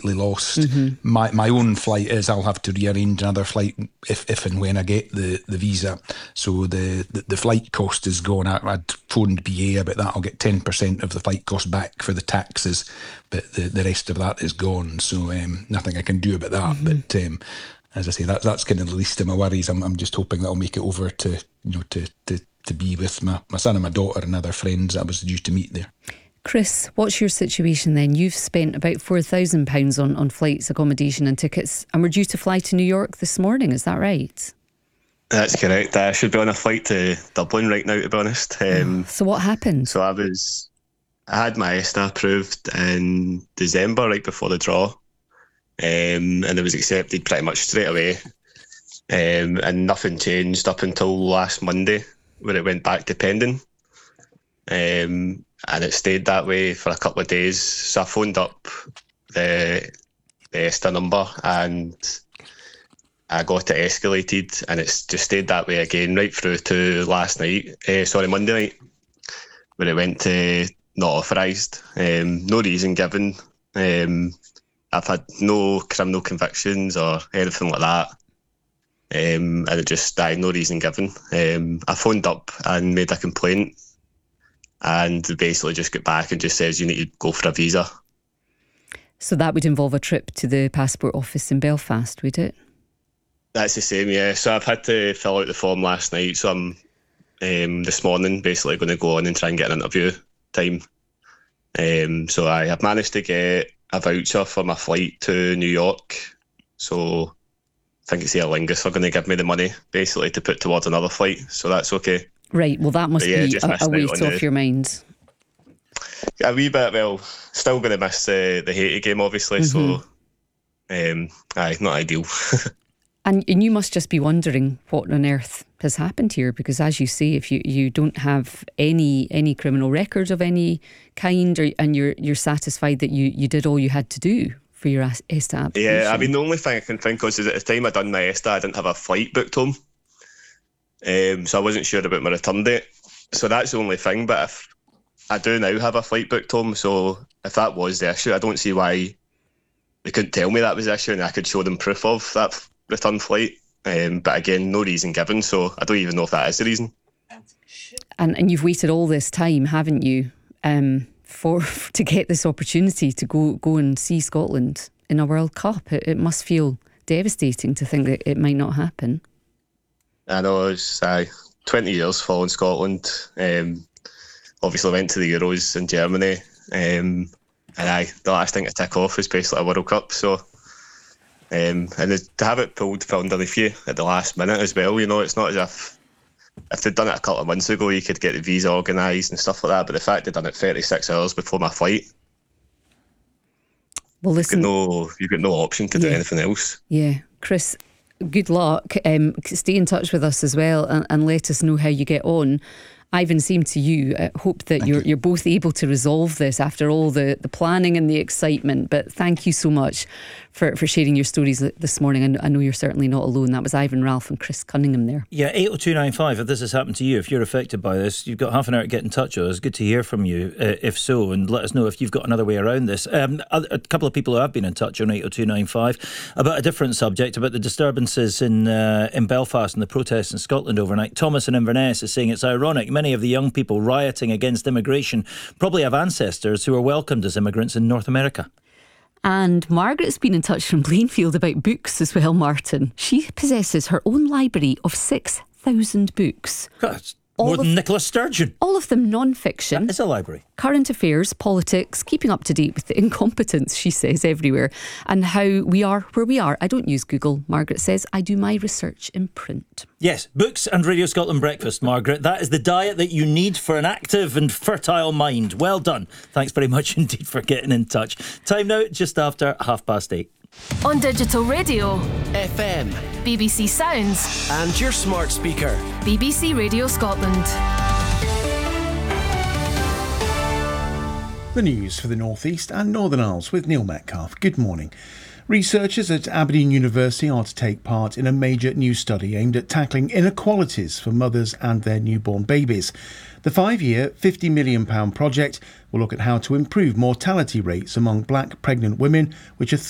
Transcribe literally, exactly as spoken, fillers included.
completely lost. Mm-hmm. My my own flight is I'll have to rearrange another flight if if and when I get the, the visa. So the, the, the flight cost is gone. I, I'd phoned B A about that. I'll get ten percent of the flight cost back for the taxes, but the, the rest of that is gone. So um, nothing I can do about that. Mm-hmm. But um, as I say, that, that's kind of the least of my worries. I'm, I'm just hoping that I'll make it over to, you know, to, to, to be with my, my son and my daughter and other friends that I was due to meet there. Chris, what's your situation then? You've spent about four thousand pounds on, on flights, accommodation and tickets, and we're due to fly to New York this morning, is that right? That's correct. I should be on a flight to Dublin right now, to be honest. Um, so what happened? So I was, I had my ESTA approved in December, right before the draw, um, and it was accepted pretty much straight away, um, and nothing changed up until last Monday, where it went back to pending. Um, and it stayed that way for a couple of days. So I phoned up the, the ESTA number and I got it escalated, and it's just stayed that way again right through to last night, uh, sorry, Monday night, where it went to not authorised. Um, no reason given. Um, I've had no criminal convictions or anything like that. Um, and it just died, no reason given. Um, I phoned up and made a complaint, and they basically just got back and just says you need to go for a visa. So that would involve a trip to the passport office in Belfast, would it? That's the same, yeah. So I've had to fill out the form last night, so I'm um, this morning basically going to go on and try and get an interview time. Um, so I have managed to get a voucher for my flight to New York. So I think it's Aer Lingus are going to give me the money basically to put towards another flight, so that's okay. Right, well that must yeah, be a, a weight off the, your mind. A wee bit, well, still going to miss uh, the Haiti game obviously, mm-hmm. so um, aye, not ideal. and, and you must just be wondering what on earth has happened here, because as you say, if you, you don't have any any criminal record of any kind, or, and you're you're satisfied that you, you did all you had to do for your ESTA application. Yeah, I mean the only thing I can think of is at the time I done my ESTA, I didn't have a flight booked home. Um, so I wasn't sure about my return date. So that's the only thing. But if I do now have a flight booked home, so if that was the issue, I don't see why they couldn't tell me that was the issue and I could show them proof of that return flight. Um, but again, no reason given, so I don't even know if that is the reason. And and you've waited all this time, haven't you, um, for to get this opportunity to go go and see Scotland in a World Cup? It, it must feel devastating to think that it might not happen. I know, it's uh, twenty years following Scotland. Um, obviously went to the Euros in Germany. Um, and I, the last thing to tick off was basically a World Cup. So, um, and to have it pulled for underneath you at the last minute as well, you know, it's not as if if they'd done it a couple of months ago, you could get the visa organised and stuff like that. But the fact they'd done it thirty-six hours before my flight, well, listen, you've got no, you've got no option to yeah. do anything else. Yeah, Chris, good luck. Um, stay in touch with us as well, and, and let us know how you get on. Ivan, same to you. I hope that you're, you. you're both able to resolve this after all the, the planning and the excitement. But thank you so much for, for sharing your stories this morning. And I know you're certainly not alone. That was Ivan Ralph and Chris Cunningham there. Yeah, eight oh two nine five, if this has happened to you, if you're affected by this, you've got half an hour to get in touch with us. Good to hear from you, uh, if so, and let us know if you've got another way around this. Um, a couple of people who have been in touch on eight oh two nine five about a different subject, about the disturbances in uh, in Belfast and the protests in Scotland overnight. Thomas in Inverness is saying it's ironic. Many of the young people rioting against immigration probably have ancestors who were welcomed as immigrants in North America. And Margaret's been in touch from Blainfield about books as well, Martin. She possesses her own library of six thousand books. God, more than Nicola Sturgeon. All of them non-fiction. That is a library. Current affairs, politics, keeping up to date with the incompetence, she says, everywhere. And how we are where we are. I don't use Google, Margaret says. I do my research in print. Yes, books and Radio Scotland breakfast, Margaret. That is the diet that you need for an active and fertile mind. Well done. Thanks very much indeed for getting in touch. Time now, just after half past eight. On digital radio, F M, B B C Sounds, and your smart speaker, B B C Radio Scotland. The news for the North East and Northern Isles with Neil Metcalf. Good morning. Researchers at Aberdeen University are to take part in a major new study aimed at tackling inequalities for mothers and their newborn babies. The five-year, fifty million pounds project will look at how to improve mortality rates among black pregnant women, which are